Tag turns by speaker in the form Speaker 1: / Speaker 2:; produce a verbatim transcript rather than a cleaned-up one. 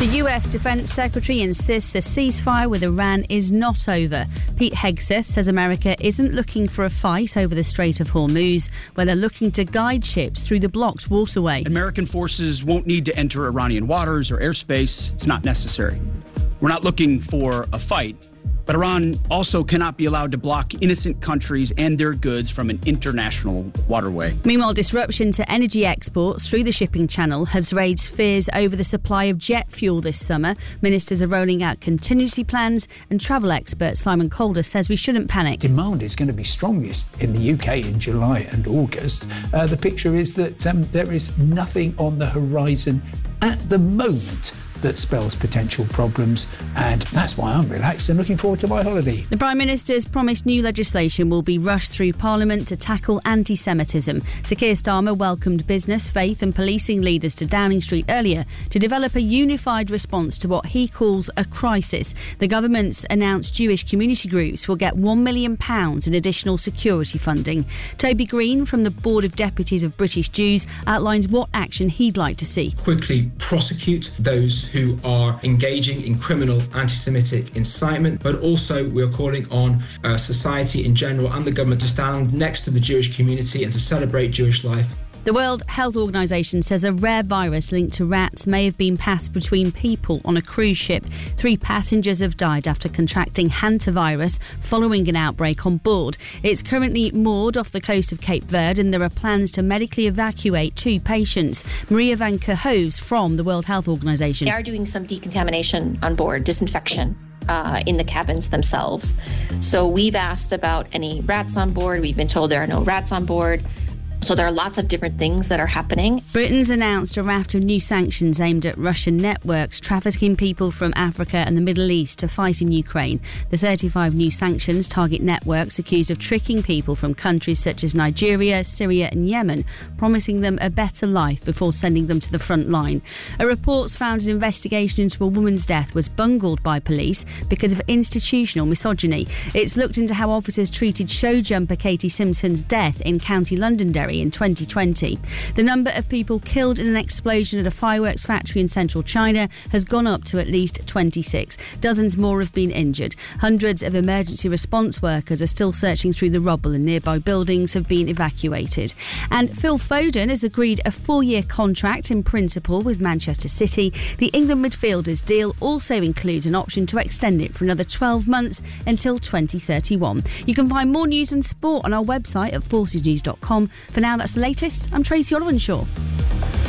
Speaker 1: The U S Defense Secretary insists a ceasefire with Iran is not over. Pete Hegseth says America isn't looking for a fight over the Strait of Hormuz, where they're looking to guide ships through the blocked waterway.
Speaker 2: American forces won't need to enter Iranian waters or airspace. It's not necessary. We're not looking for a fight. But Iran also cannot be allowed to block innocent countries and their goods from an international waterway.
Speaker 1: Meanwhile, disruption to energy exports through the shipping channel has raised fears over the supply of jet fuel this summer. Ministers are rolling out contingency plans, and travel expert Simon Calder says we shouldn't panic.
Speaker 3: Demand is going to be strongest in the U K in July and August. Uh, the picture is that um, there is nothing on the horizon at the moment that spells potential problems, and that's why I'm relaxed and looking forward to my holiday.
Speaker 1: The Prime Minister's promised new legislation will be rushed through Parliament to tackle anti-Semitism. Sir Keir Starmer welcomed business, faith and policing leaders to Downing Street earlier to develop a unified response to what he calls a crisis. The government's announced Jewish community groups will get one million pounds in additional security funding. Toby Green from the Board of Deputies of British Jews outlines what action he'd like to see.
Speaker 4: Quickly prosecute those who are engaging in criminal anti-Semitic incitement, but also we are calling on uh, society in general and the government to stand next to the Jewish community and to celebrate Jewish life.
Speaker 1: The World Health Organization says a rare virus linked to rats may have been passed between people on a cruise ship. Three passengers have died after contracting hantavirus following an outbreak on board. It's currently moored off the coast of Cape Verde, and there are plans to medically evacuate two patients. Maria van Kerhove from the World Health Organization.
Speaker 5: They are doing some decontamination on board, disinfection. Uh, in the cabins themselves. So we've asked about any rats on board. We've been told there are no rats on board. So there are lots of different things that are happening.
Speaker 1: Britain's announced a raft of new sanctions aimed at Russian networks trafficking people from Africa and the Middle East to fight in Ukraine. The thirty-five new sanctions target networks accused of tricking people from countries such as Nigeria, Syria and Yemen, promising them a better life before sending them to the front line. A report's found an investigation into a woman's death was bungled by police because of institutional misogyny. It's looked into how officers treated show jumper Katie Simpson's death in County Londonderry in twenty twenty. The number of people killed in an explosion at a fireworks factory in central China has gone up to at least twenty-six. Dozens more have been injured. Hundreds of emergency response workers are still searching through the rubble, and nearby buildings have been evacuated. And Phil Foden has agreed a four-year contract in principle with Manchester City. The England midfielder's deal also includes an option to extend it for another twelve months until twenty thirty-one. You can find more news and sport on our website at forces news dot com. For now, that's the latest. I'm Tracy Olivenshaw.